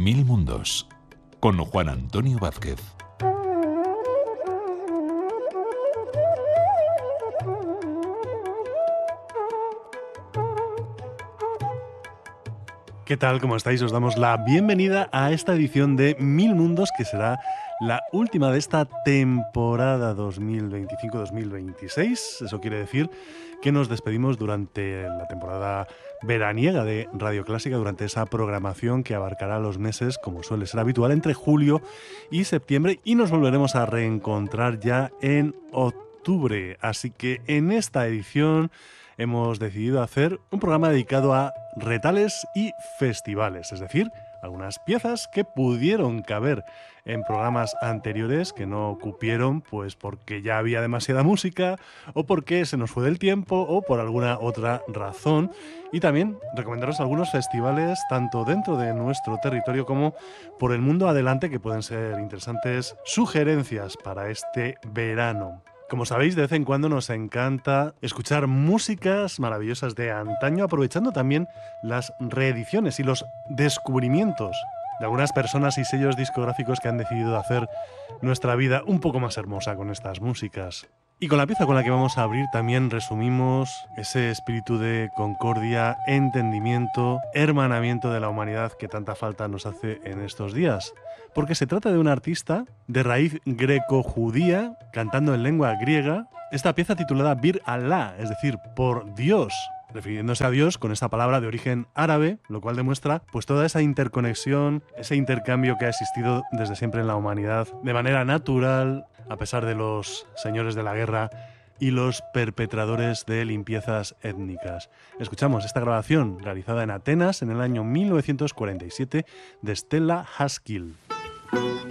Mil Mundos, con Juan Antonio Vázquez. ¿Qué tal? ¿Cómo estáis? Os damos la bienvenida a esta edición de Mil Mundos, que será la última de esta temporada 2025-2026. Eso quiere decir que nos despedimos durante la temporada veraniega de Radio Clásica, durante esa programación que abarcará los meses, como suele ser habitual, entre julio y septiembre, y nos volveremos a reencontrar ya en octubre. Así que en esta edición hemos decidido hacer un programa dedicado a retales y festivales, es decir, algunas piezas que pudieron caber en programas anteriores que no cupieron, pues porque ya había demasiada música o porque se nos fue del tiempo o por alguna otra razón. Y también recomendaros algunos festivales tanto dentro de nuestro territorio como por el mundo adelante que pueden ser interesantes sugerencias para este verano. Como sabéis, de vez en cuando nos encanta escuchar músicas maravillosas de antaño, aprovechando también las reediciones y los descubrimientos de algunas personas y sellos discográficos que han decidido hacer nuestra vida un poco más hermosa con estas músicas. Y con la pieza con la que vamos a abrir también resumimos ese espíritu de concordia, entendimiento, hermanamiento de la humanidad que tanta falta nos hace en estos días. Porque se trata de un artista de raíz greco-judía, cantando en lengua griega, esta pieza titulada Bir Allah, es decir, por Dios, refiriéndose a Dios con esta palabra de origen árabe, lo cual demuestra pues toda esa interconexión, ese intercambio que ha existido desde siempre en la humanidad, de manera natural, a pesar de los señores de la guerra y los perpetradores de limpiezas étnicas. Escuchamos esta grabación realizada en Atenas en el año 1947 de Stella Haskell.